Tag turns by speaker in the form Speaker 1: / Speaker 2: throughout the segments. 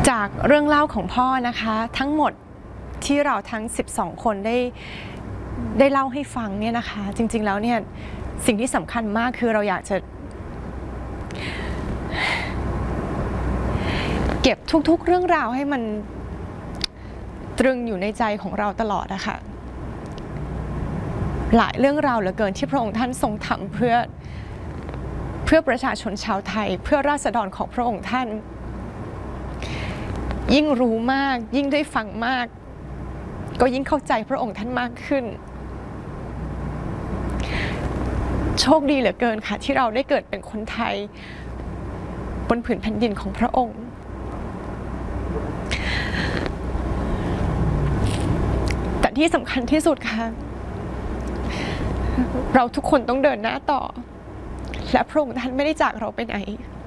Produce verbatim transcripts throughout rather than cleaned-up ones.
Speaker 1: จากเรื่องเล่าของพ่อนะคะทั้งหมดที่เราทั้งสิบสองคนได้ได้เล่าให้ฟังเนี่ยนะคะจริงๆแล้วเนี่ยสิ่งที่สำคัญมากคือเราอยากจะเก็บทุกๆเรื่องราวให้มันตรึงอยู่ในใจของเราตลอดนะคะหลายเรื่องราวเหลือเกินที่พระองค์ท่านทรงทำเพื่อเพื่อประชาชนชาวไทยเพื่อราษฎรของพระองค์ท่านยิ่งรู้มากยิ่งได้ฟังมากก็ยิ่งเข้าใจพระองค์ท่านมากขึ้นโชคดีเหลือเกินค่ะที่เราได้เกิดเป็นคนไทยบนผืนแผ่นดินของพระองค์แต่ที่สำคัญที่สุดค่ะเราทุกคนต้องเดินหน้าต่อและพระองค์ท่านไม่ได้จากเราไปไหน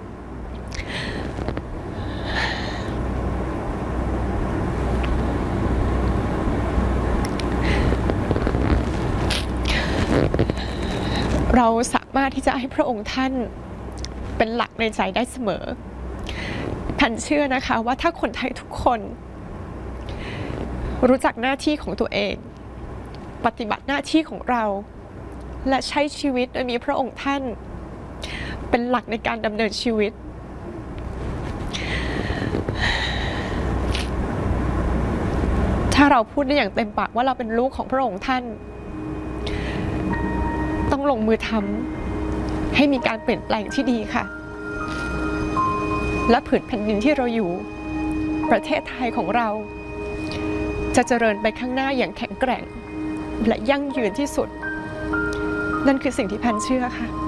Speaker 1: เราสามารถที่จะให้พระองค์ท่านเป็นหลักในใจได้เสมอพันเชื่อนะคะว่าถ้าคนไทยทุกคนรู้จักหน้าที่ของตัวเองปฏิบัติหน้าที่ของเราและใช้ชีวิตโดยมีพระองค์ท่านเป็นหลักในการดำเนินชีวิตถ้าเราพูดได้อย่างเต็มปากว่าเราเป็นลูกของพระองค์ท่านต้องลงมือทำให้มีการเปลี่ยนแปลงที่ดีค่ะและผืนแผ่นดินที่เราอยู่ประเทศไทยของเราจะเจริญไปข้างหน้าอย่างแข็งแกร่งและยั่งยืนที่สุดนั่นคือสิ่งที่แพนเชื่อค่ะ